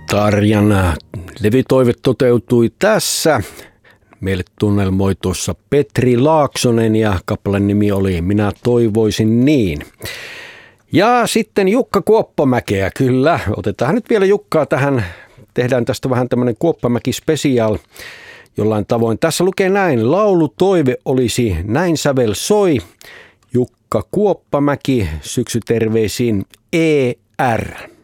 Tarjan levytoive toteutui tässä. Meille tunnelmoi tuossa Petri Laaksonen ja kappaleen nimi oli Minä toivoisin niin. Ja sitten Jukka Kuoppamäkeä, kyllä. Otetaan nyt vielä Jukkaa tähän. Tehdään tästä vähän tämmöinen Kuoppamäki special jollain tavoin. Tässä lukee näin. Laulutoive olisi Näin sävel soi. Jukka Kuoppamäki, syksyterveisin ER.